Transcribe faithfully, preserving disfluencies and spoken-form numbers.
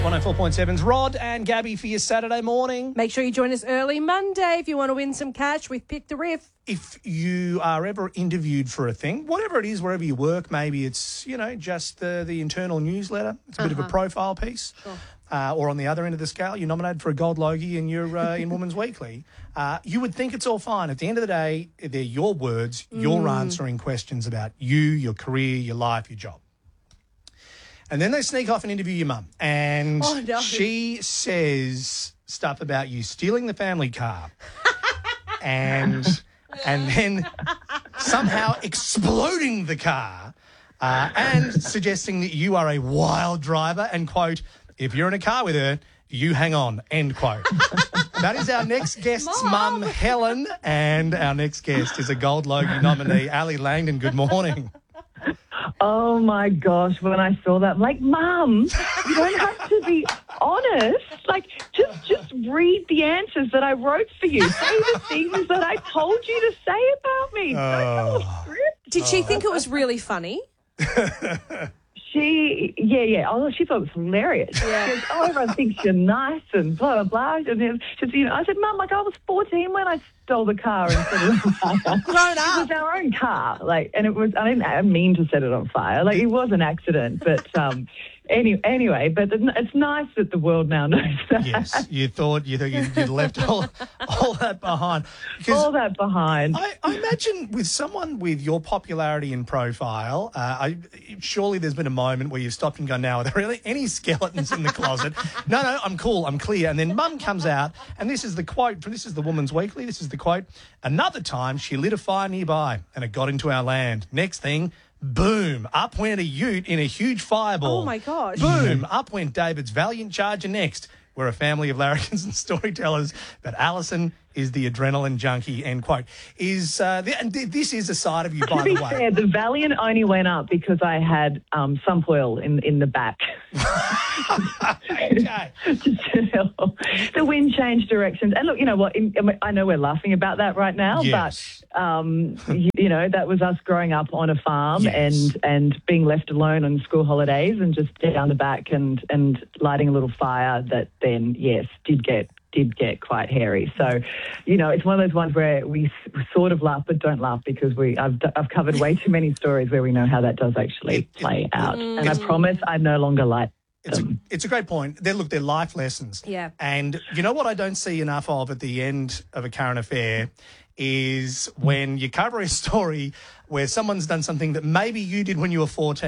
one oh four point seven's Rod and Gabby for your Saturday morning. Make sure you join us early Monday if you want to win some cash with Pick the Riff. If you are ever interviewed for a thing, whatever it is, wherever you work, maybe it's, you know, just the, the internal newsletter. It's a bit Uh-huh. of a profile piece. Sure. Uh, or on the other end of the scale, you're nominated for a Gold Logie and you're uh, in Women's Weekly. Uh, you would think it's all fine. At the end of the day, they're your words. You're answering questions about you, your career, your life, your job. And then they sneak off and interview your mum. And Oh, no. she says stuff about you stealing the family car. and and then somehow exploding the car uh, and suggesting that you are a wild driver and, quote, if you're in a car with her, you hang on, end quote. That is our next guest's mum, Helen, and our next guest is a Gold Logie nominee, Ali Langdon. Good morning. Oh, my gosh, when I saw that, I'm like, Mum, you don't have to be honest. Like, just just read the answers that I wrote for you. Say the things that I told you to say about me. Don't have a script. Did she think it was really funny? She, yeah, yeah. Oh, she thought it was hilarious. Yeah. She goes, oh, everyone thinks you're nice and blah, blah, blah. And then she said, you know, I said, Mum, like, I was fourteen when I stole the car and set it on fire. Grown It up. was our own car, like, and it was, I didn't, I didn't mean to set it on fire. Like, it was an accident, but, um, any, anyway, but it's nice that the world now knows that. Yes, you thought you thought you'd, you'd left all, all that behind. Because All that behind. I, I imagine with someone with your popularity and profile, uh, I, surely there's been a moment where you've stopped and gone, now, are there really any skeletons in the closet? No, no, I'm cool, I'm clear. And then Mum comes out, and this is the quote, this is the Woman's Weekly, this is the quote, another time she lit a fire nearby and it got into our land. Next thing, boom, up went a ute in a huge fireball. Oh, my gosh. Boom, up went David's Valiant Charger next. We're a family of larrikins and storytellers, but Alison is the adrenaline junkie, end quote. Is uh, th- and th- this is a side of you, by To be the way. fair, the Valiant only went up because I had um, sump oil in, in the back. Okay. The wind changed directions. And look, you know what? in- I know we're laughing about that right now, Yes. but, um, you, you know, that was us growing up on a farm Yes. and, and being left alone on school holidays and just down the back and, and lighting a little fire that then, yes, did get did get quite hairy. So, you know, it's one of those ones where we s- sort of laugh but don't laugh because we I've, d- I've covered way too many stories where we know how that does actually It- it- play out. And I it's- promise I no longer light It's a, them. it's a great point. They're, look, they're life lessons. Yeah. And you know what I don't see enough of at the end of a current affair is when you cover a story where someone's done something that maybe you did when you were fourteen.